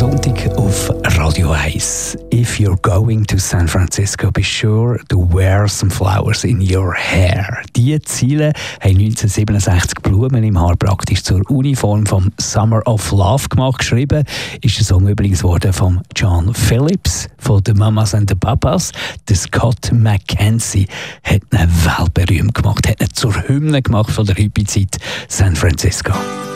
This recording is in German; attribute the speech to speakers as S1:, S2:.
S1: Sonntag auf Radio 1. If you're going to San Francisco, be sure to wear some flowers in your hair. Diese Ziele haben 1967 Blumen im Haar praktisch zur Uniform vom Summer of Love gemacht. Geschrieben ist der Song übrigens worden von John Phillips, von den Mamas and the Papas. Der Scott McKenzie hat ihn weltberühmt gemacht, hat ihn zur Hymne gemacht von der Hippie-Zeit San Francisco.